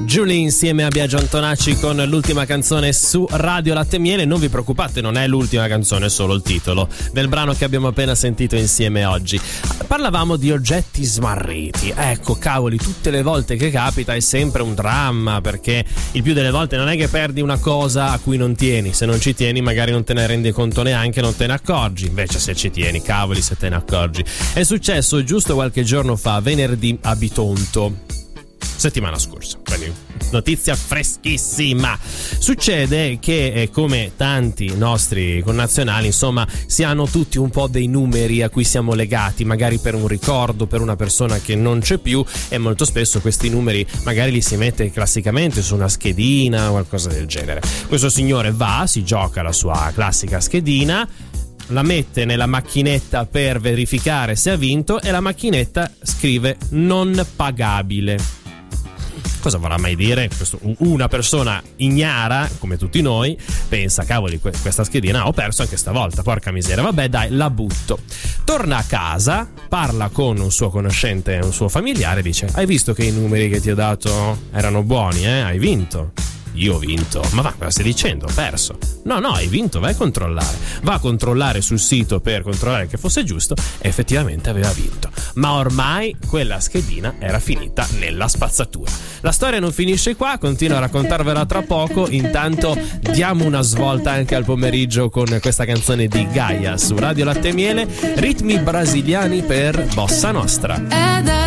Julie insieme a Biagio Antonacci con l'ultima canzone su Radio Latte e Miele. Non vi preoccupate, non è l'ultima canzone, è solo il titolo del brano che abbiamo appena sentito insieme oggi. Parlavamo di oggetti smarriti. Ecco, cavoli, tutte le volte che capita è sempre un dramma, perché il più delle volte non è che perdi una cosa a cui non tieni. Se non ci tieni magari non te ne rendi conto neanche, non te ne accorgi. Invece se ci tieni, cavoli se te ne accorgi. È successo giusto qualche giorno fa, venerdì a Bitonto, settimana scorsa, quindi notizia freschissima. Succede che come tanti nostri connazionali, insomma, si hanno tutti un po' dei numeri a cui siamo legati, magari per un ricordo, per una persona che non c'è più, e molto spesso questi numeri magari li si mette classicamente su una schedina o qualcosa del genere. Questo signore va, si gioca la sua classica schedina, la mette nella macchinetta per verificare se ha vinto e la macchinetta scrive non pagabile. Cosa vorrà mai dire? Una persona ignara, come tutti noi, pensa, cavoli, questa schedina ho perso anche stavolta, porca miseria, vabbè dai, la butto. Torna a casa, parla con un suo conoscente, un suo familiare, dice: hai visto che i numeri che ti ho dato erano buoni, hai vinto? Io ho vinto. Ma va, cosa stai dicendo? Ho perso. No, hai vinto, vai a controllare. Va a controllare sul sito per controllare che fosse giusto, e effettivamente aveva vinto. Ma ormai quella schedina era finita nella spazzatura. La storia non finisce qua, continuo a raccontarvela tra poco. Intanto diamo una svolta anche al pomeriggio con questa canzone di Gaia su Radio Latte e Miele, ritmi brasiliani per Bossa Nostra.